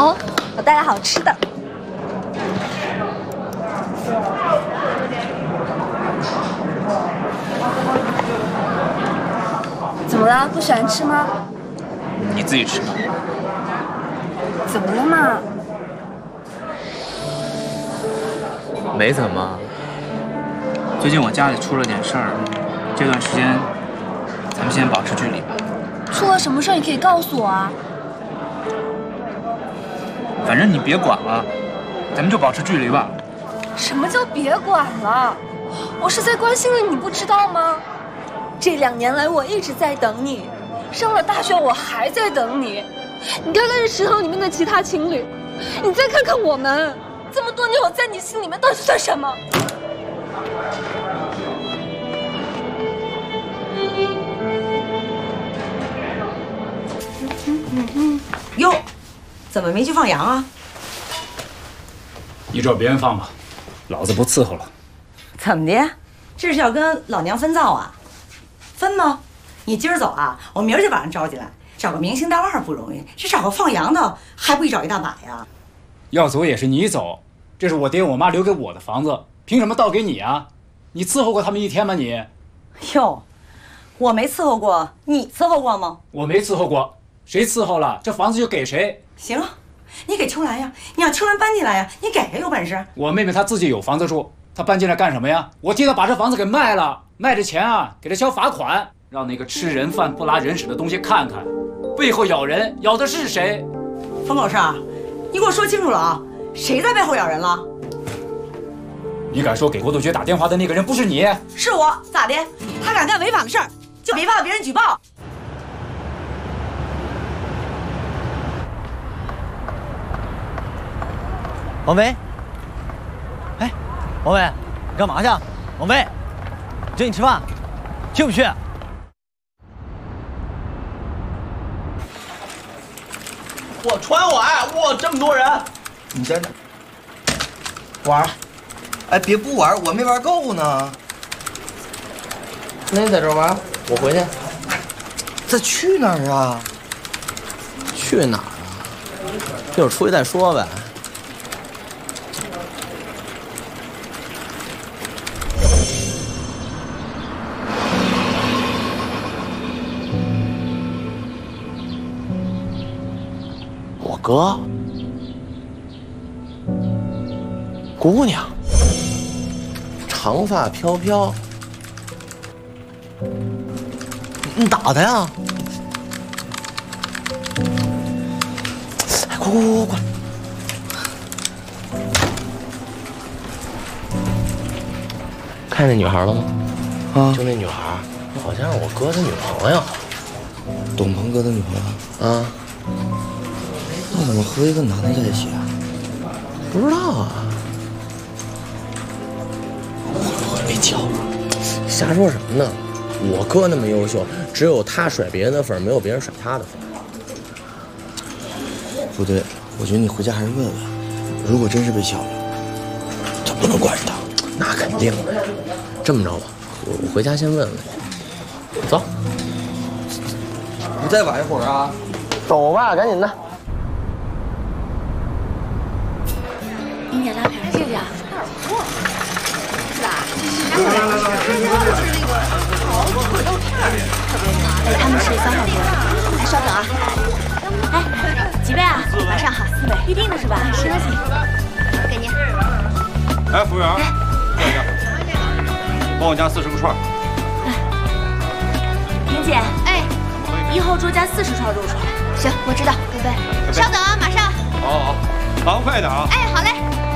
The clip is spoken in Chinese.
走，我带来好吃的。怎么了？不喜欢吃吗？ 你自己吃吧。 怎么了嘛？ 没怎么。最近我家里出了点事儿，这段时间咱们先保持距离吧。 出了什么事儿？你可以告诉我啊。 反正你别管了，咱们就保持距离吧。 什么叫别管了？我是在关心你，你不知道吗？这2年来我一直在等你，上了大学我还在等你。你看看这池塘里面的其他情侣，你再看看我们，这么多年我在你心里面到底算什么？ 哟，怎么没去放羊啊？ 你找别人放吧，老子不伺候了。 怎么的？这是要跟老娘分灶啊？分吗？你今儿走啊，我明儿就把人招进来。找个明星大腕不容易，这找个放羊的还不一找一大把呀？ 要走也是你走，这是我爹我妈留给我的房子，凭什么倒给你啊？你伺候过他们一天吗你？ 哟，我没伺候过，你伺候过吗？ 我没伺候过，谁伺候了，这房子就给谁。 行，你给秋兰呀，你让秋兰搬进来呀，你给呀，有本事。 我妹妹她自己有房子住，她搬进来干什么呀？我替她把这房子给卖了，卖着钱啊，给她交罚款，让那个吃人饭不拉人屎的东西看看，背后咬人，咬的是谁？ 冯狗剩，你给我说清楚了啊，谁在背后咬人了？ 你敢说给郭杜鹃打电话的那个人不是你？ 是我，咋的？他敢干违法的事儿，就别怕别人举报。 王菲，哎，王菲，你干嘛去？王菲，请你吃饭，去不去？ 我船晚，哇，这么多人！你先玩，哎，别不玩，我没玩够呢。那你在这玩，我回去。这去哪儿啊？ 去哪儿啊？一会儿出去再说呗。我哥，姑娘，长发飘飘，你打他呀？哎，快！看那女孩了吗？啊，就那女孩，好像是我哥他女朋友。 董鹏哥的女朋友啊？ 那怎么和一个男的在一起啊？ 不知道啊。我没教，瞎说什么呢？我哥那么优秀，只有他甩别人的份儿，没有别人甩他的份儿。 不对，我觉得你回家还是问问，如果真是被抢了，就不能怪他。 那肯定的。这么着吧，我回家先问问。走。 你再玩一会儿啊？ 走吧，赶紧的。 你点拉片，谢谢啊。是吧？哎，他们是3号桌，哎，稍等啊。哎，几位啊？马上好，4位，预定的是吧？是的，给您。 哎，服务员，等一下，帮我加40个串。 萍姐，哎，1号桌加40串肉串。行，我知道，各位。稍等啊，马上。 好，好，麻烦快点啊。 哎，好嘞。